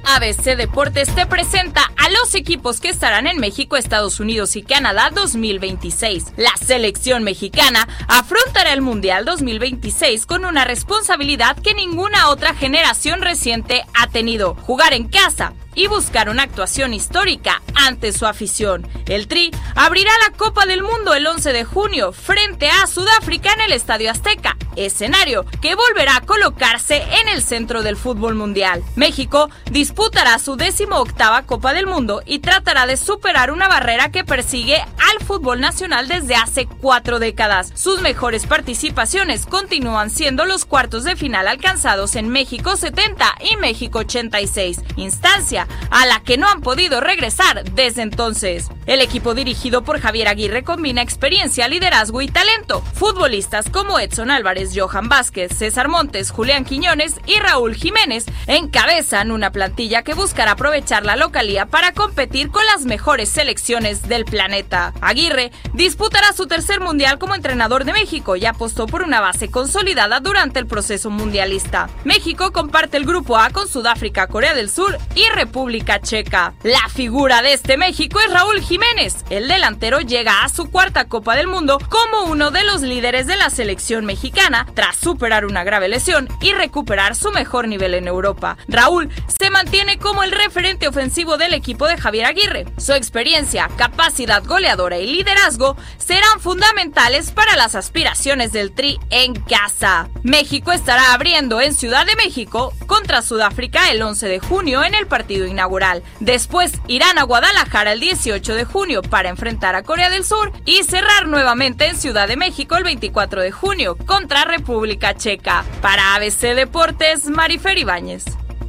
ABC Deportes te presenta a los equipos que estarán en México, Estados Unidos y Canadá 2026. La selección mexicana afrontará el Mundial 2026 con una responsabilidad que ninguna otra generación reciente ha tenido: jugar en casa y buscar una actuación histórica ante su afición. El Tri abrirá la Copa del Mundo el 11 de junio frente a Sudáfrica en el Estadio Azteca, escenario que volverá a colocarse en el centro del fútbol mundial. México disputará su 18ª Copa del Mundo y tratará de superar una barrera que persigue al fútbol nacional desde hace 4 décadas. Sus mejores participaciones continúan siendo los cuartos de final alcanzados en México 70 y México 86, instancia a la que no han podido regresar desde entonces. El equipo dirigido por Javier Aguirre combina experiencia, liderazgo y talento. Futbolistas como Edson Álvarez, Johan Vázquez, César Montes, Julián Quiñones y Raúl Jiménez encabezan una plantilla que buscará aprovechar la localía para competir con las mejores selecciones del planeta. Aguirre disputará su tercer mundial como entrenador de México y apostó por una base consolidada durante el proceso mundialista. México comparte el grupo A con Sudáfrica, Corea del Sur y República Checa. La figura de este México es Raúl Jiménez. El delantero llega a su 4ª Copa del Mundo como uno de los líderes de la selección mexicana tras superar una grave lesión y recuperar su mejor nivel en Europa. Raúl se mantiene como el referente ofensivo del equipo de Javier Aguirre. Su experiencia, capacidad goleadora y liderazgo serán fundamentales para las aspiraciones del Tri en casa. México estará abriendo en Ciudad de México contra Sudáfrica el 11 de junio en el partido inaugural. Después irán a Guadalajara el 18 de junio para enfrentar a Corea del Sur y cerrar nuevamente en Ciudad de México el 24 de junio contra República Checa. Para ABC Deportes, Marifer Ibáñez.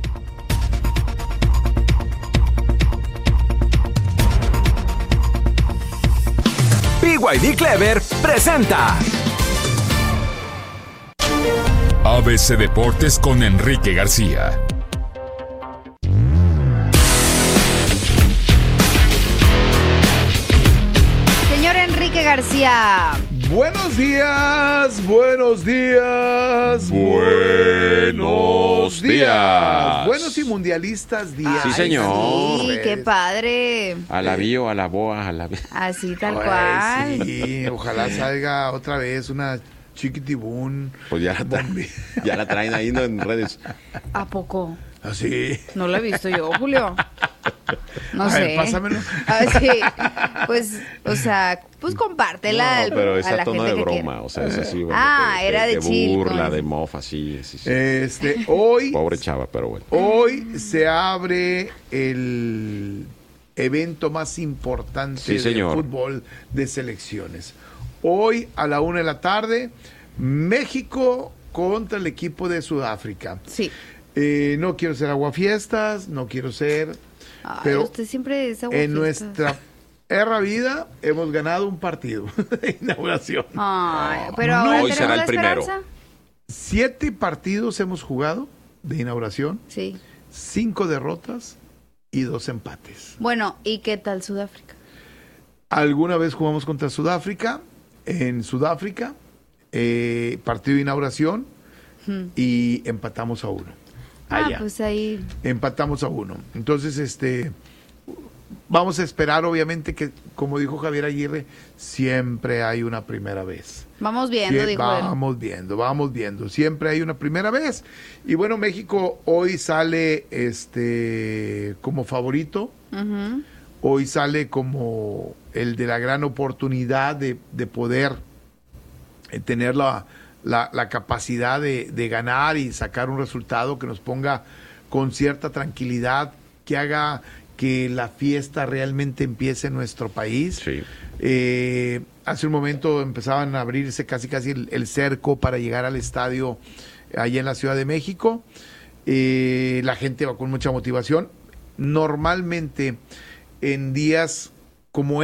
BYD Clever presenta ABC Deportes con Enrique García. Señor Enrique García. Buenos días, buenos días, buenos días. Buenos y mundialistas días. Sí, señor. Sí, qué padre. A la bio, a la boa, a la... Así tal Ay, cual. sí, ojalá salga otra vez una chiquitibún. Pues ya la traen ahí, ¿no?, en redes. ¿A poco? Así. No lo he visto yo, Julio. No A sé. ver, pásamelo. Sí. Pues, o sea, pues compártela No, pero a esa la tono gente de que broma, quiera. o sea, es así. Bueno, Era de chill, burla, pues. de mofa, sí. Hoy. Pobre chava, pero bueno. Hoy se abre el evento más importante Sí, del señor. fútbol de selecciones. Hoy a la 1 p.m, México contra el equipo de Sudáfrica. Sí. No quiero ser aguafiestas, no quiero ser... Ay, pero usted siempre es en aguafiestas. nuestra erra vida hemos ganado un partido de inauguración. Ay, pero No, ahora hoy tenemos será el la primero. esperanza. 7 partidos hemos jugado de inauguración, Sí. 5 derrotas y 2 empates. Bueno, ¿y qué tal Sudáfrica? Alguna vez jugamos contra Sudáfrica, en Sudáfrica, partido de inauguración, y empatamos a 1. Allá. Pues ahí. Empatamos a 1. Entonces, vamos a esperar, obviamente, que, como dijo Javier Aguirre, siempre hay una primera vez. Vamos viendo, dijo él. Vamos viendo. Siempre hay una primera vez. Y bueno, México hoy sale como favorito. Ujú. Hoy sale como el de la gran oportunidad de poder tener la capacidad de ganar y sacar un resultado que nos ponga con cierta tranquilidad, que haga que la fiesta realmente empiece en nuestro país. Sí. Hace un momento empezaban a abrirse casi el cerco para llegar al estadio allá en la Ciudad de México. La gente va con mucha motivación. Normalmente en días como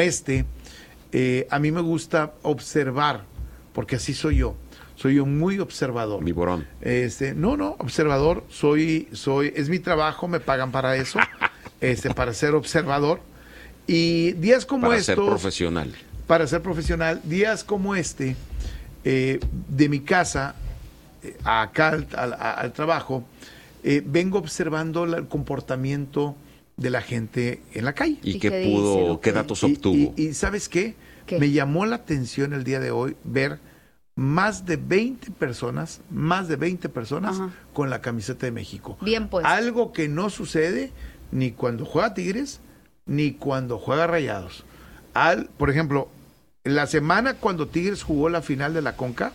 a mí me gusta observar, porque así soy yo. Soy yo muy observador. Viborón. Observador. Es mi trabajo, me pagan para eso, para ser observador. Y días como Para estos. ser profesional. Para ser profesional, días como de mi casa, acá al trabajo, vengo observando el comportamiento de la gente en la calle. ¿Y ¿Y qué qué pudo, dicen? qué datos obtuvo? Y ¿sabes qué? ¿Qué? Me llamó la atención el día de hoy ver más de 20 personas Ajá. con la camiseta de México. Bien, pues. Algo que no sucede ni cuando juega Tigres, ni cuando juega Rayados. Por ejemplo, la semana cuando Tigres jugó la final de la Conca,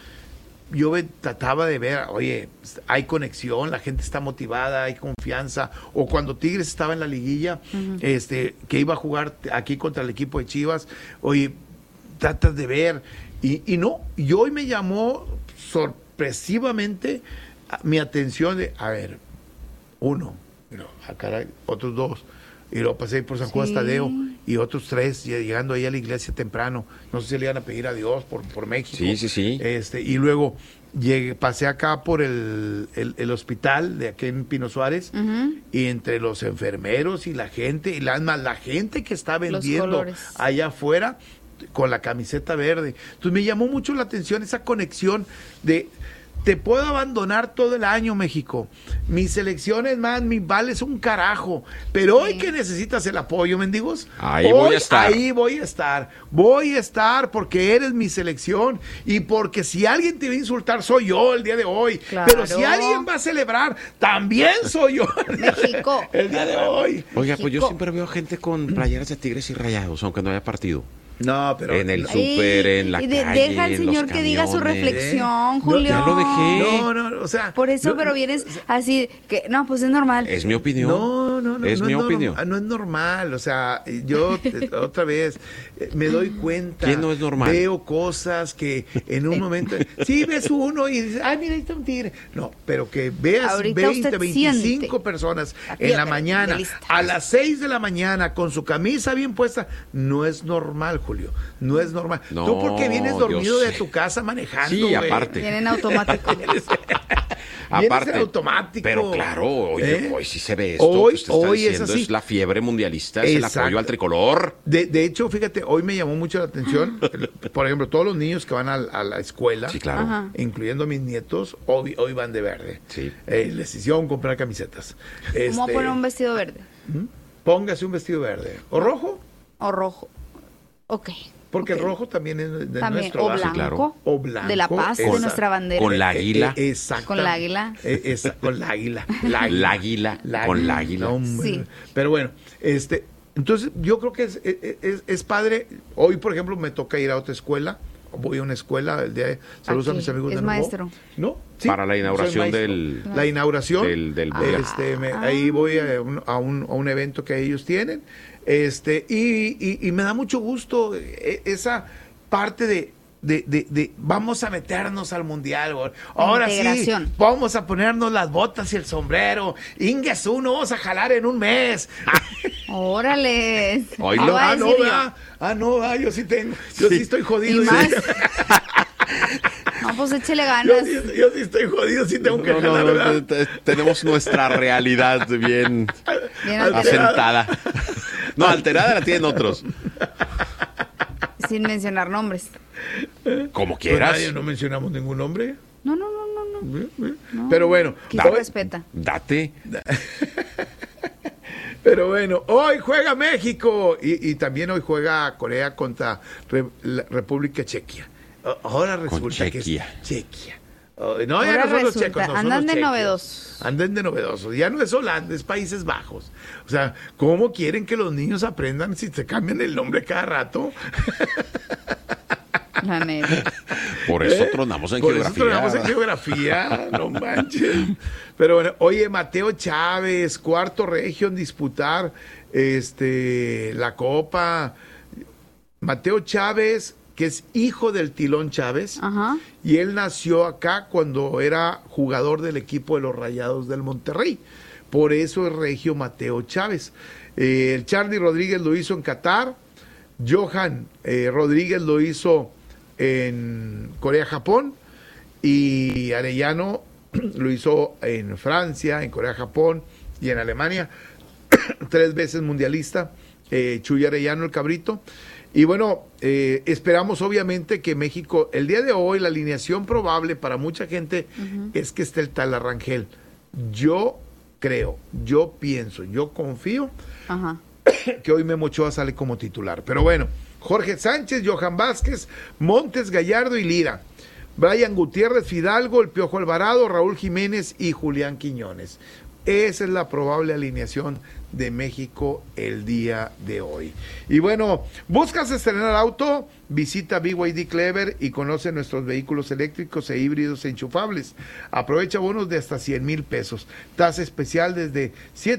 yo trataba de ver, oye, hay conexión, la gente está motivada, hay confianza. O cuando Tigres estaba en la liguilla, que iba a jugar aquí contra el equipo de Chivas, oye, tratas de ver. Y no, y hoy me llamó sorpresivamente mi atención de, a ver, uno, caray, otros dos, y luego pasé por San Juan Sí. Tadeo, y otros 3, llegando ahí a la iglesia temprano, no sé si le iban a pedir a Dios por México. Sí. Y luego pasé acá por el hospital de aquí en Pino Suárez, y entre los enfermeros y la gente, y la gente que está vendiendo colores. allá afuera, con la camiseta verde. Entonces me llamó mucho la atención esa conexión de te puedo abandonar todo el año, México. Mis selecciones, mi vale es un carajo. Pero hoy que necesitas el apoyo, mendigos, Ahí hoy, voy a estar. Ahí voy a estar. Voy a estar porque eres mi selección. Y porque si alguien te va a insultar, soy yo el día de hoy. Claro. Pero si alguien va a celebrar, también soy yo. México. El día de hoy. Oiga, pues yo México. siempre veo gente con playeras de Tigres y Rayados, aunque no haya partido. No, pero En el no. súper, en la calle, deja al en señor los que diga su camiones. reflexión, No, Julio. ya lo dejé. No, o sea. Por eso, no, pero vienes así, que no, pues es normal. Es mi opinión. No, Es mi opinión. No es normal, o sea, yo otra vez me doy cuenta. ¿Quién no es normal? Veo cosas que en un momento, sí ves uno y dices, ay, mira, ahí está un tigre. No, pero que veas Ahorita 20, usted 25 siente. personas Aquí en la ya mañana, mundialista. a las 6 de la mañana, con su camisa bien puesta, no es normal, Julio, no es normal. No, Tú porque vienes dormido yo de sé. tu casa manejando, Sí, güey. aparte. Vienen automático. Aparte, en automático. pero claro, oye, ¿Eh? hoy sí se ve esto Hoy- que usted está hoy es diciendo, así. es la fiebre mundialista, es el Exacto. apoyo al tricolor. De hecho, fíjate, hoy me llamó mucho la atención, por ejemplo, todos los niños que van a la escuela, Sí, claro. Ajá. incluyendo a mis nietos, hoy van de verde. Sí. Les hicieron comprar camisetas. ¿Cómo poner un vestido verde? Póngase un vestido verde. ¿O rojo? O rojo. Ok. Porque ok. el rojo también es de También, nuestro o lado. blanco. claro. O blanco. De la paz, de Esa- nuestra bandera. Con la águila. Exacto. Con la águila. Con la águila. La águila, con la águila. No, hombre. Sí. Pero bueno, entonces yo creo que es padre. Hoy, por ejemplo, me toca ir a otra escuela. Voy a una escuela el día de saludos a Aquí, mis amigos es de nuevo. maestro. ¿No? Para la soy inauguración maestro. del- La inauguración del ahí voy a un evento que ellos tienen. Y me da mucho gusto esa parte de vamos a meternos al mundial, güey. Ahora sí, Integración. vamos a ponernos las botas y el sombrero. Ingesu, no vamos a jalar en un mes. Órale. Oílo. ¿Qué va a decir yo? No, yo sí tengo, yo sí estoy jodido. Y más. Sí. No, pues échele Yo, ganas. yo sí estoy jodido, sí tengo que No, jalar, ¿verdad? tenemos nuestra realidad bien Bien alterada. asentada. No, alterada la tienen otros. Sin mencionar nombres. Como Pues quieras. nadie, no mencionamos ningún nombre. No. Pero bueno, Aquí se respeta. Date. pero bueno, hoy juega México y también hoy juega Corea contra la República Chequia. Ahora resulta que es Chequia. Chequia. No, ya Ahora no son los resulta, checos, no son andan los de chequios. novedosos. Andan de novedosos. Ya no es Holanda, es Países Bajos. O sea, ¿cómo quieren que los niños aprendan si se cambian el nombre cada rato? La neta. Por eso tronamos en Por geografía. eso tronamos en geografía, no manches. Pero bueno, oye, Mateo Chávez, cuarto regio en disputar la Copa. Mateo Chávez, que es hijo del Tilón Chávez, Ajá. y él nació acá cuando era jugador del equipo de los Rayados del Monterrey. Por eso es regio Mateo Chávez. El Charlie Rodríguez lo hizo en Qatar. Johan Rodríguez lo hizo en Corea-Japón. Y Arellano lo hizo en Francia, en Corea-Japón y en Alemania. 3 veces mundialista. Chuy Arellano, el cabrito. Y bueno, esperamos obviamente que México, el día de hoy, la alineación probable para mucha gente es que esté el Tal Rangel. yo creo, yo pienso, yo confío Ajá. que hoy Memo Ochoa sale como titular. Pero bueno, Jorge Sánchez, Johan Vázquez, Montes, Gallardo y Lira. Brian Gutiérrez, Fidalgo, el Piojo Alvarado, Raúl Jiménez y Julián Quiñones. Esa es la probable alineación de México el día de hoy. Y bueno, ¿buscas estrenar auto? Visita BYD Clever y conoce nuestros vehículos eléctricos e híbridos enchufables. Aprovecha bonos de hasta 100,000 pesos. Tasa especial desde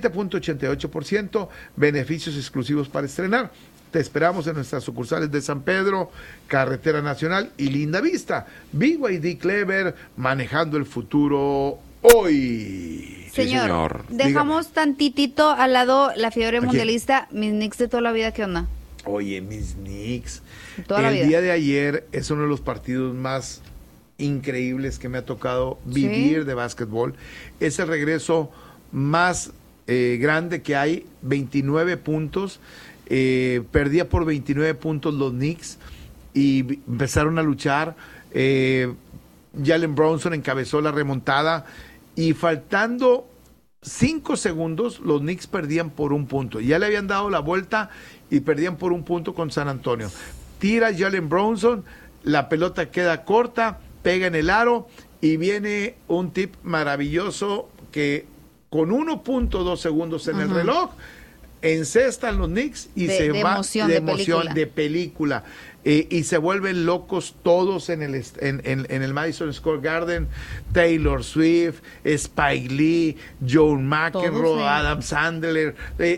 7.88%, beneficios exclusivos para estrenar. Te esperamos en nuestras sucursales de San Pedro, Carretera Nacional y Linda Vista. BYD Clever, manejando el futuro hoy. Señor, dejamos tantitito al lado la fiebre ¿A quién? mundialista, mis Knicks de toda la vida, ¿qué onda? Oye, mis Knicks. Toda la vida. El día de ayer es uno de los partidos más increíbles que me ha tocado vivir de básquetbol. Es el regreso más grande que hay, 29 puntos. Perdía por 29 puntos los Knicks y empezaron a luchar. Jalen Brunson encabezó la remontada y faltando 5 segundos los Knicks perdían por 1 punto. Ya le habían dado la vuelta y perdían por 1 punto con San Antonio. Tira Jalen Brunson, la pelota queda corta, pega en el aro y viene un tip maravilloso que con 1.2 segundos en el reloj encestan los Knicks y se va de película. Y se vuelven locos todos en el Madison Square Garden. Taylor Swift, Spike Lee, John McEnroe, Adam Sandler.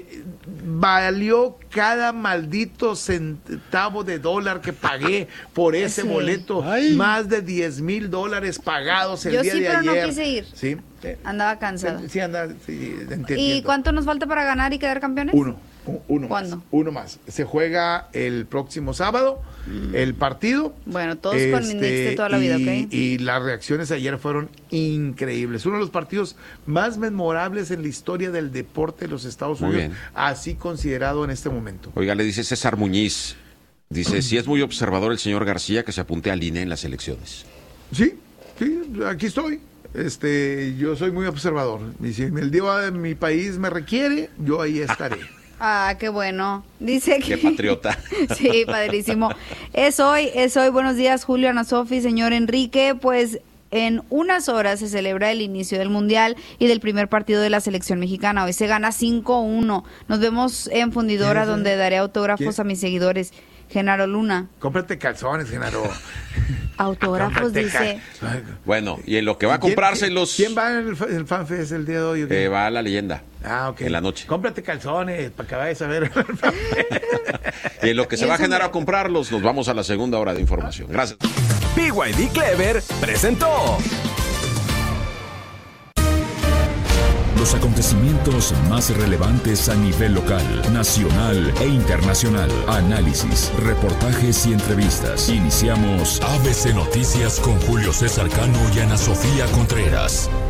Valió cada maldito centavo de dólar que pagué por ese boleto. Más de $10,000 pagados el día de ayer. Yo sí, pero no quise ir. Sí. Andaba cansada. Sí, entiendo. ¿Y cuánto nos falta para ganar y quedar campeones? Uno ¿Cuándo? más. Uno más. Se juega el próximo sábado, el partido. Bueno, todos con mi Knicks de toda la vida, ¿ok? Y las reacciones ayer fueron increíbles. Uno de los partidos más memorables en la historia del deporte de los Estados Unidos, así considerado en este momento. Oiga, le dice César Muñiz, dice, si es muy observador el señor García, que se apunte al INE en las elecciones. Sí, aquí estoy. Yo soy muy observador. Y si el día de mi país me requiere, yo ahí estaré. Ah, qué bueno. Dice que... Qué patriota. Sí, padrísimo. Es hoy. Buenos días, Julio, Ana Sofi, señor Enrique. Pues en unas horas se celebra el inicio del Mundial y del primer partido de la selección mexicana. Hoy se gana 5-1. Nos vemos en Fundidora, donde daré autógrafos a mis seguidores. Genaro Luna. Cómprate calzones, Genaro. Autógrafos, dice. Bueno, y en lo que va a comprárselos... ¿Quién va en el FanFest el día de hoy? Va a la leyenda. Ok. En la noche. Cómprate calzones para que vayas a ver. Y en lo que se va a generar a comprarlos, nos vamos a la segunda hora de información. Gracias. BYD Clever presentó Los acontecimientos más relevantes a nivel local, nacional e internacional. Análisis, reportajes y entrevistas. Iniciamos ABC Noticias con Julio César Cano y Ana Sofía Contreras.